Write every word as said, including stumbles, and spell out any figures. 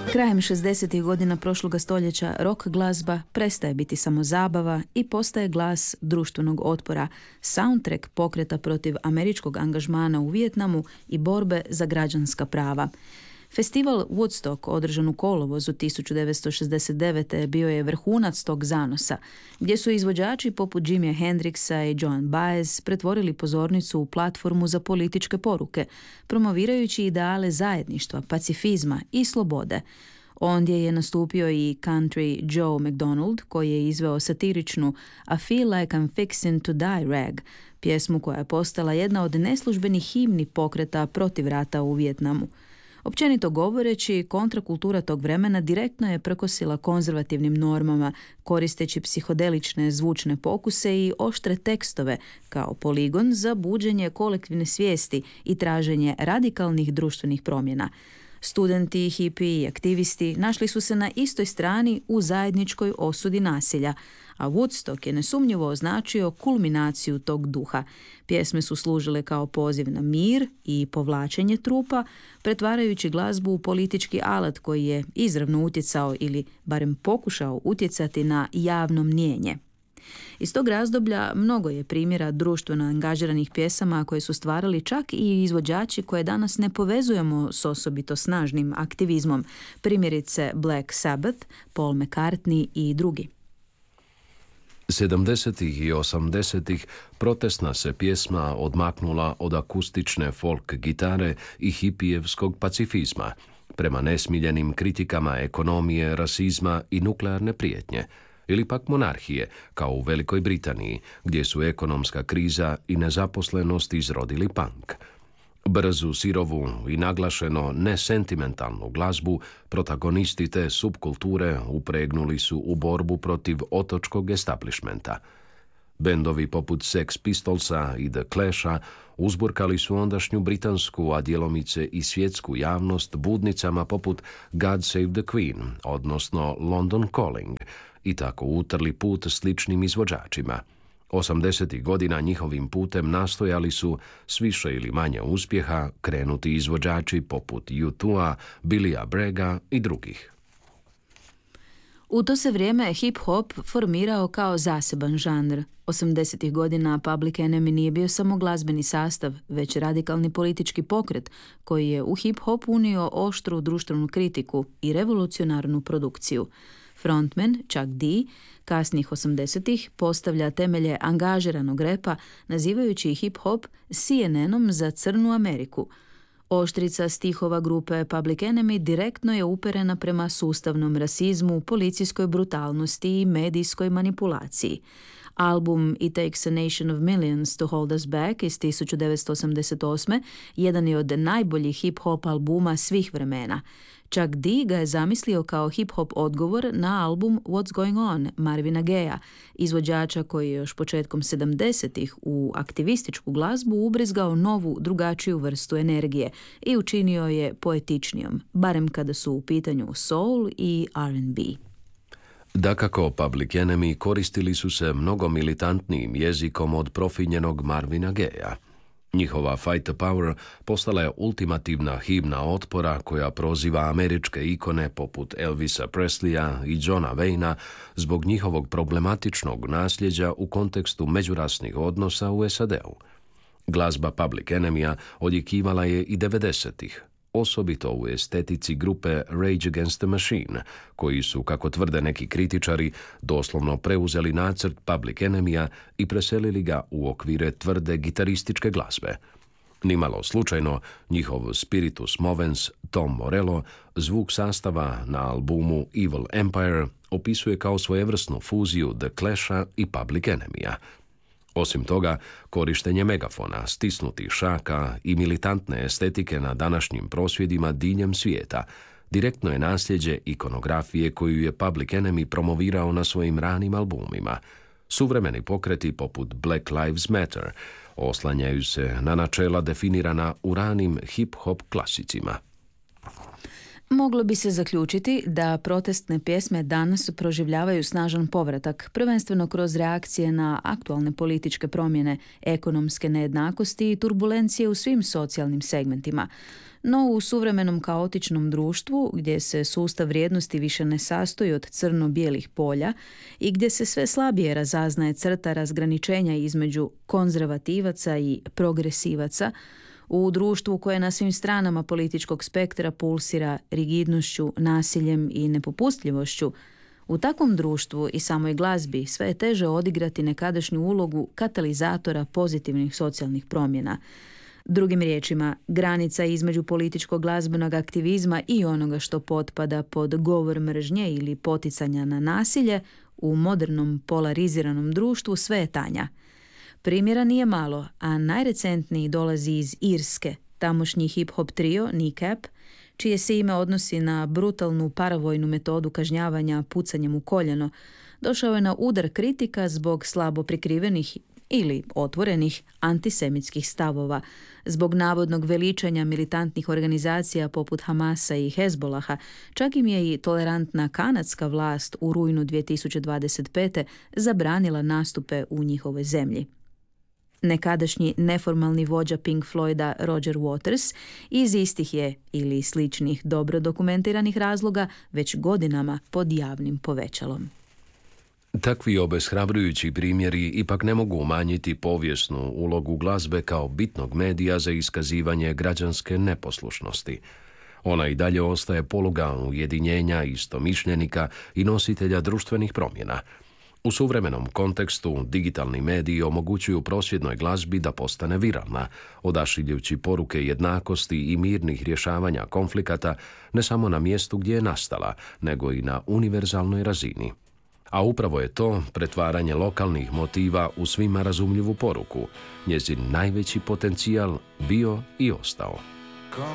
Krajem šezdesetih godina prošloga stoljeća rock glazba prestaje biti samo zabava i postaje glas društvenog otpora, soundtrack pokreta protiv američkog angažmana u Vijetnamu i borbe za građanska prava. Festival Woodstock, održan u kolovozu tisuću devetsto šezdeset devete. bio je vrhunac tog zanosa, gdje su izvođači poput Jimia Hendrixa i Joan Baez pretvorili pozornicu u platformu za političke poruke, promovirajući ideale zajedništva, pacifizma i slobode. Ondje je nastupio i country Joe McDonald, koji je izveo satiričnu I Feel Like I'm Fixin' to Die rag, pjesmu koja je postala jedna od neslužbenih himni pokreta protiv rata u Vijetnamu. Općenito govoreći, kontrakultura tog vremena direktno je prkosila konzervativnim normama, koristeći psihodelične zvučne pokuse i oštre tekstove kao poligon za buđenje kolektivne svijesti i traženje radikalnih društvenih promjena. Studenti, hipi i aktivisti našli su se na istoj strani u zajedničkoj osudi nasilja, a Woodstock je nesumnjivo označio kulminaciju tog duha. Pjesme su služile kao poziv na mir i povlačenje trupa, pretvarajući glazbu u politički alat koji je izravno utjecao ili barem pokušao utjecati na javno mnijenje. Iz tog razdoblja mnogo je primjera društveno angažiranih pjesama koje su stvarali čak i izvođači koje danas ne povezujemo s osobito snažnim aktivizmom, primjerice Black Sabbath, Paul McCartney i drugi. sedamdesetih i osamdesetih protestna se pjesma odmaknula od akustične folk gitare i hipijevskog pacifizma prema nesmiljenim kritikama ekonomije, rasizma i nuklearne prijetnje, ili pak monarhije, kao u Velikoj Britaniji, gdje su ekonomska kriza i nezaposlenost izrodili punk. Brzu, sirovu i naglašeno nesentimentalnu glazbu protagonisti te subkulture upregnuli su u borbu protiv otočkog establishmenta. Bendovi poput Sex Pistolsa i The Clasha uzburkali su ondašnju britansku, a djelomice i svjetsku javnost budnicama poput God Save the Queen, odnosno London Calling, i tako utrli put sličnim izvođačima. osamdesetih godina njihovim putem nastojali su, s više ili manje uspjeha, krenuti izvođači poput U dva, Billya Bragga i drugih. U to se vrijeme hip-hop formirao kao zaseban žanr. osamdesetih godina Public Enemy nije bio samo glazbeni sastav, već radikalni politički pokret koji je u hip-hop unio oštru društvenu kritiku i revolucionarnu produkciju. Frontman Chuck D kasnih osamdesetih postavlja temelje angažiranog repa, nazivajući hip-hop C N N-om za crnu Ameriku. Oštrica stihova grupe Public Enemy direktno je uperena prema sustavnom rasizmu, policijskoj brutalnosti i medijskoj manipulaciji. Album It Takes a Nation of Millions to Hold Us Back iz tisuću devetsto osamdeset osme jedan je od najboljih hip-hop albuma svih vremena. Chuck D ga je zamislio kao hip-hop odgovor na album What's Going On Marvina Gaye, izvođača koji je još početkom sedamdesetih u aktivističku glazbu ubrizgao novu, drugačiju vrstu energije i učinio je poetičnijom, barem kada su u pitanju soul i R and B. Dakako, Public Enemy koristili su se mnogo militantnijim jezikom od profinjenog Marvina Gaya. Njihova Fight the Power postala je ultimativna himna otpora koja proziva američke ikone poput Elvisa Presleya i Johna Wayna zbog njihovog problematičnog nasljeđa u kontekstu međurasnih odnosa u S A D-u. Glazba Public Enemya odjekivala je i devedesetih, osobito u estetici grupe Rage Against the Machine, koji su, kako tvrde neki kritičari, doslovno preuzeli nacrt Public Enemya i preselili ga u okvire tvrde gitarističke glazbe. Nimalo slučajno, njihov spiritus movens Tom Morello zvuk sastava na albumu Evil Empire opisuje kao svojevrsnu fuziju The Clasha i Public Enemya. Osim toga, korištenje megafona, stisnutih šaka i militantne estetike na današnjim prosvjedima diljem svijeta direktno je nasljeđe ikonografije koju je Public Enemy promovirao na svojim ranim albumima. Suvremeni pokreti poput Black Lives Matter oslanjaju se na načela definirana u ranim hip-hop klasicima. Moglo bi se zaključiti da protestne pjesme danas proživljavaju snažan povratak, prvenstveno kroz reakcije na aktualne političke promjene, ekonomske nejednakosti i turbulencije u svim socijalnim segmentima. No u suvremenom kaotičnom društvu, gdje se sustav vrijednosti više ne sastoji od crno-bijelih polja i gdje se sve slabije razaznaje crta razgraničenja između konzervativaca i progresivaca, u društvu koje na svim stranama političkog spektra pulsira rigidnošću, nasiljem i nepopustljivošću, u takvom društvu i samoj glazbi sve je teže odigrati nekadašnju ulogu katalizatora pozitivnih socijalnih promjena. Drugim riječima, granica između političkog glazbenog aktivizma i onoga što potpada pod govor mržnje ili poticanja na nasilje u modernom polariziranom društvu sve je tanja. Primjera nije malo, a najrecentniji dolazi iz Irske, tamošnji hip-hop trio Kneecap, čije se ime odnosi na brutalnu paravojnu metodu kažnjavanja pucanjem u koljeno, došao je na udar kritika zbog slabo prikrivenih ili otvorenih antisemitskih stavova, zbog navodnog veličanja militantnih organizacija poput Hamasa i Hezbolaha, čak im je i tolerantna kanadska vlast u rujnu dvije tisuće dvadeset pete zabranila nastupe u njihovoj zemlji. Nekadašnji neformalni vođa Pink Floyda Roger Waters iz istih je ili sličnih dobro dokumentiranih razloga već godinama pod javnim povećalom. Takvi obeshrabrujući primjeri ipak ne mogu umanjiti povijesnu ulogu glazbe kao bitnog medija za iskazivanje građanske neposlušnosti. Ona i dalje ostaje poluga ujedinjenja istomišljenika i nositelja društvenih promjena. U suvremenom kontekstu digitalni mediji omogućuju prosvjednoj glazbi da postane viralna, odašiljujući poruke jednakosti i mirnih rješavanja konflikata ne samo na mjestu gdje je nastala, nego i na univerzalnoj razini. A upravo je to pretvaranje lokalnih motiva u svima razumljivu poruku, njezin najveći potencijal bio i ostao.